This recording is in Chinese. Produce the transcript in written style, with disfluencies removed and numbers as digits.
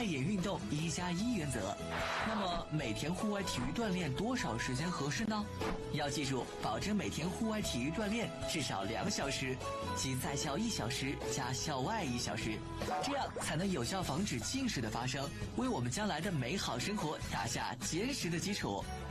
野运动1+1原则。那么每天户外体育锻炼多少时间合适呢？要记住，保证每天户外体育锻炼至少2小时，即在校1小时加校外1小时，这样才能有效防止近视的发生，为我们将来的美好生活打下坚实的基础。